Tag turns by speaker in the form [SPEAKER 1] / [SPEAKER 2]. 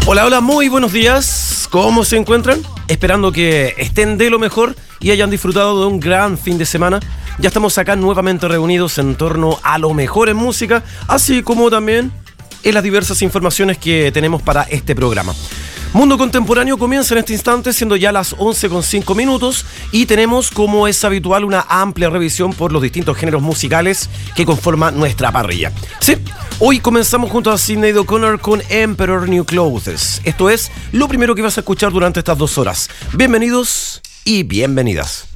[SPEAKER 1] Hola, hola, muy buenos días. ¿Cómo se encuentran? Esperando que estén de lo mejor y hayan disfrutado de un gran fin de semana. Ya estamos acá nuevamente reunidos en torno a lo mejor en música, así como también en las diversas informaciones que tenemos para este programa. Mundo Contemporáneo comienza en este instante, siendo ya las 11:05 y tenemos, como es habitual, una amplia revisión por los distintos géneros musicales que conforman nuestra parrilla. Sí, hoy comenzamos junto a Sinéad O'Connor con Emperor New Clothes. Esto es lo primero que vas a escuchar durante estas 2 horas. Bienvenidos y bienvenidas.